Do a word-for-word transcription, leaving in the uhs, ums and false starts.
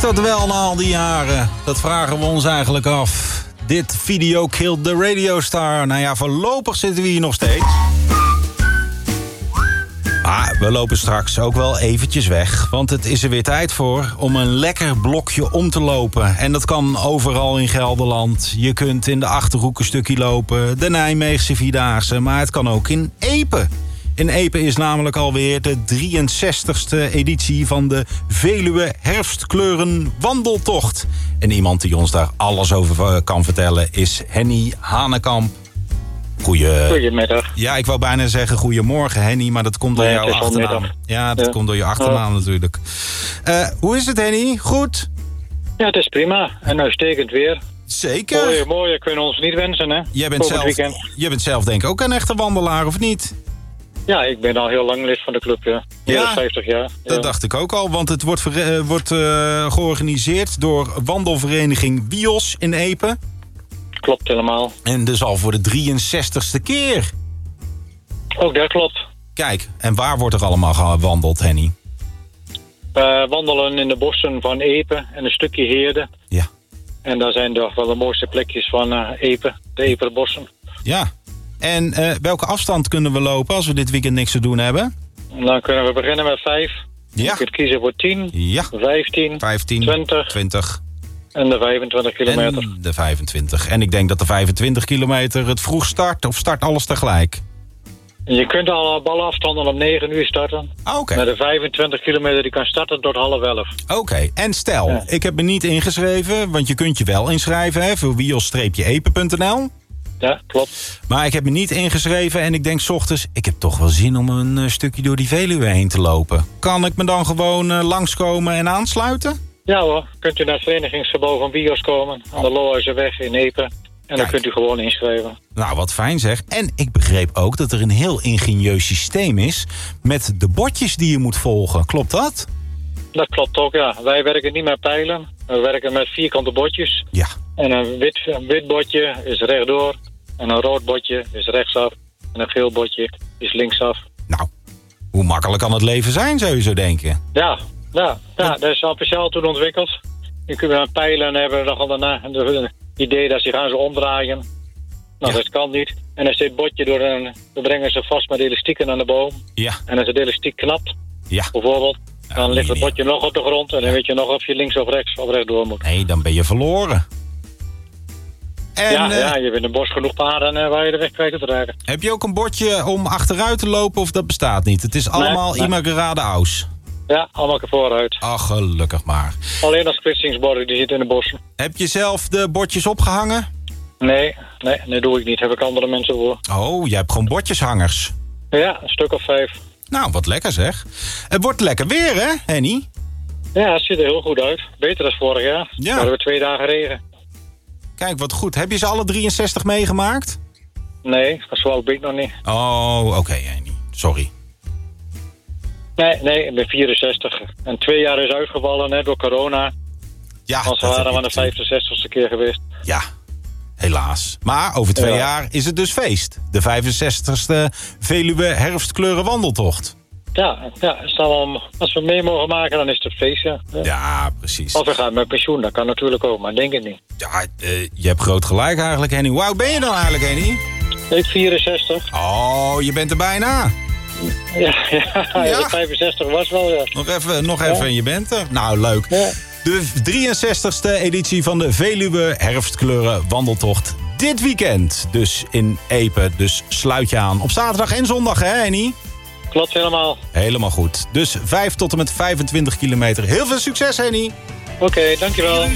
Dat wel na al die jaren? Dat vragen we ons eigenlijk af. Dit video killed the radiostar. Nou ja, voorlopig zitten we hier nog steeds. Maar we lopen straks ook wel eventjes weg. Want het is er weer tijd voor om een lekker blokje om te lopen. En dat kan overal in Gelderland. Je kunt in de Achterhoek een stukje lopen. De Nijmeegse Vierdaagse. Maar het kan ook in Epe. In Epe is namelijk alweer de drieënzestigste editie van de Veluwe Herfstkleuren Wandeltocht. En iemand die ons daar alles over kan vertellen is Henny Hanekamp. Goeie... Goedemiddag. Ja, ik wou bijna zeggen goedemorgen, Henny, maar dat komt door nee, jouw achternaam. Ja, dat ja. komt door je achternaam ja. natuurlijk. Uh, hoe is het, Henny? Goed? Ja, het is prima. En uitstekend weer. Zeker. Mooie, mooie kunnen we ons niet wensen, hè? Jij bent, zelf, jij bent zelf denk ik ook een echte wandelaar, of niet? Ja, ik ben al heel lang lid van de club, ja. Meer dan vijftig jaar. Dat ja. dacht ik ook al, want het wordt, uh, wordt uh, georganiseerd door wandelvereniging Wios in Epe. Klopt helemaal. En dus al voor de drieënzestigste keer. Ook dat klopt. Kijk, en waar wordt er allemaal gewandeld, Henny? Uh, wandelen in de bossen van Epe en een stukje Heerde. Ja. En daar zijn toch wel de mooiste plekjes van uh, Epe, de Eperbossen. Ja. En uh, welke afstand kunnen we lopen als we dit weekend niks te doen hebben? Dan kunnen we beginnen met vijf. Ja. Je kunt kiezen voor tien, ja. vijftien, vijftien, twintig, twintig. En de vijfentwintig kilometer. En de vijfentwintig. En ik denk dat de vijfentwintig kilometer het vroeg start of start alles tegelijk? Je kunt al op alle afstanden om negen uur starten. Oké. Okay. Met de vijfentwintig kilometer die kan starten tot half elf. Oké, okay. En stel, ja. ik heb me niet ingeschreven, want je kunt je wel inschrijven, hè, voor wios epe punt n l. Ja, klopt. Maar ik heb me niet ingeschreven en ik denk 's ochtends, ik heb toch wel zin om een uh, stukje door die Veluwe heen te lopen. Kan ik me dan gewoon uh, langskomen en aansluiten? Ja hoor, kunt u naar het verenigingsgebouw van Wios komen, aan de Lohuizenweg in Epe. En Kijk. dan kunt u gewoon inschrijven. Nou, wat fijn zeg. En ik begreep ook dat er een heel ingenieus systeem is met de bordjes die je moet volgen. Klopt dat? Dat klopt ook, ja. Wij werken niet met pijlen. We werken met vierkante bordjes. Ja. En een wit, een wit bordje is rechtdoor. En een rood bordje is rechtsaf. En een geel bordje is linksaf. Nou, hoe makkelijk kan het leven zijn, zou je zo denken? Ja, ja, ja dat is al speciaal toen ontwikkeld. Je kunt met pijlen hebben nogal daarna het idee dat ze gaan ze omdraaien. Nou, ja. dat kan niet. En als dit bordje door een, dan brengen ze vast met elastieken aan de boom. Ja. En als het elastiek knapt, ja. bijvoorbeeld, dan ja, ligt het bordje nog op de grond. En dan ja. weet je nog of je links of rechts of rechtdoor moet. Nee, dan ben je verloren. En, ja, uh, ja, je bent een bos genoeg paarden uh, waar je de weg kwijt kunt raken. Heb je ook een bordje om achteruit te lopen of dat bestaat niet? Het is allemaal nee, nee. Imagerade aus. Ja, allemaal vooruit. Ach, gelukkig maar. Alleen als splitsingsborden, die zitten in de bossen. Heb je zelf de bordjes opgehangen? Nee, nee, dat doe ik niet. Heb ik andere mensen voor. Oh, jij hebt gewoon bordjeshangers. Ja, een stuk of vijf. Nou, wat lekker zeg. Het wordt lekker weer, hè, Henny? Ja, het ziet er heel goed uit. Beter dan vorig jaar. Ja. We hadden we twee dagen regen. Kijk, wat goed. Heb je ze alle drieënzestig meegemaakt? Nee, dat is ik nog niet. Oh, oké, okay, Henny. Sorry. Nee, nee, ik ben vierenzestig. En twee jaar is uitgevallen, hè, door corona. Ja, Anders waren we aan de vijfenzestigste keer geweest. Ja, helaas. Maar over twee ja. jaar is het dus feest. De vijfenzestigste Veluwe Herfstkleuren Wandeltocht. Ja, ja wel, als we mee mogen maken, dan is het feest, ja. Ja, ja precies. Of we gaan met pensioen, dat kan natuurlijk ook, maar denk ik niet. Ja, uh, je hebt groot gelijk eigenlijk, Henny. Hoe oud ben je dan eigenlijk, Henny? Ik vierenzestig. Oh, je bent er bijna. Ja, ja, ja. vijfenzestig was wel, ja. Nog even, nog even ja. en je bent er. Nou, leuk. Ja. De drieënzestigste editie van de Veluwe Herfstkleuren Wandeltocht. Dit weekend dus in Epe. Dus sluit je aan op zaterdag en zondag, hè, Henny? Klopt helemaal. Helemaal goed. Dus vijf tot en met vijfentwintig kilometer. Heel veel succes, Henny. Oké, okay, dankjewel.